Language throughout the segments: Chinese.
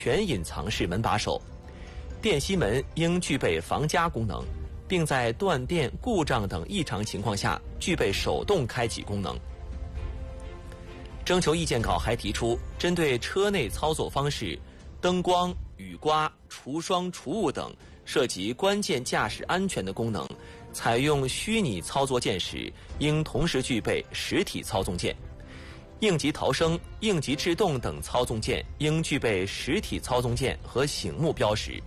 全隐藏式门把手。电吸门应具备防夹功能，并在断电、故障等异常情况下具备手动开启功能。征求意见稿还提出，针对车内操作方式、灯光、雨刮、除霜除雾等涉及关键驾驶安全的功能，采用虚拟操作键时，应同时具备实体操纵键。应急逃生、应急制动等操纵键应具备实体操纵键和醒目标识。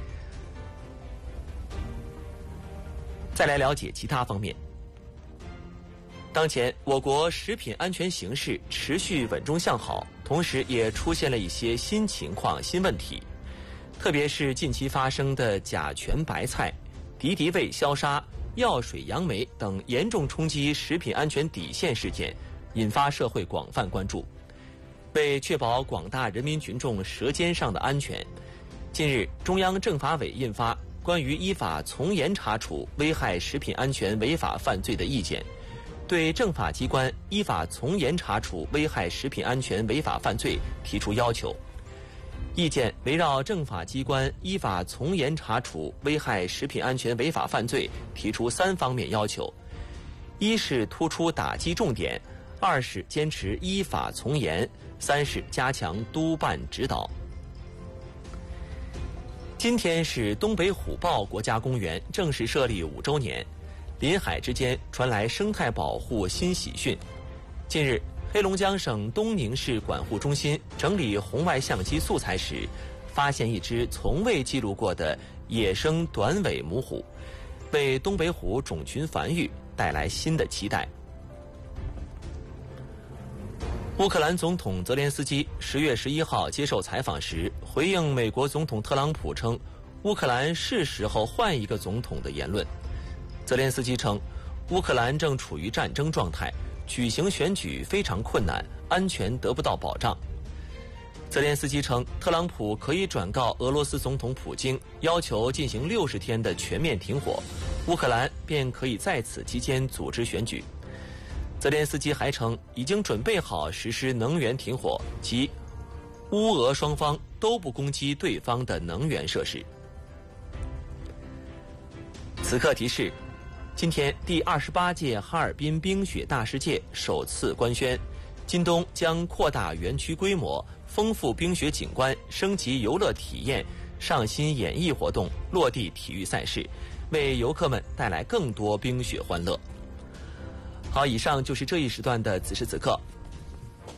再来了解其他方面。当前，我国食品安全形势持续稳中向好，同时也出现了一些新情况、新问题。特别是近期发生的甲醛白菜、敌敌畏消杀、药水杨梅等严重冲击食品安全底线事件，引发社会广泛关注。为确保广大人民群众舌尖上的安全，近日，中央政法委印发关于依法从严查处危害食品安全违法犯罪的意见，对政法机关依法从严查处危害食品安全违法犯罪提出要求。意见围绕政法机关依法从严查处危害食品安全违法犯罪提出3方面要求：一是突出打击重点，2是坚持依法从严，3是加强督办指导。今天是东北虎豹国家公园正式设立5周年，临海之间传来生态保护新喜讯。近日，黑龙江省东宁市管护中心整理红外相机素材时，发现一只从未记录过的野生短尾母虎，为东北虎种群繁育带来新的期待。乌克兰总统泽连斯基10月11号接受采访时，回应美国总统特朗普称乌克兰是时候换一个总统的言论。泽连斯基称，乌克兰正处于战争状态，举行选举非常困难，安全得不到保障。泽连斯基称，特朗普可以转告俄罗斯总统普京，要求进行60天的全面停火，乌克兰便可以在此期间组织选举。泽连斯基还称，已经准备好实施能源停火，即乌俄双方都不攻击对方的能源设施。此刻提示，今天第28届哈尔滨冰雪大世界首次官宣，今冬将扩大园区规模，丰富冰雪景观，升级游乐体验，上新演艺活动，落地体育赛事，为游客们带来更多冰雪欢乐。好，以上就是这一时段的此时此刻，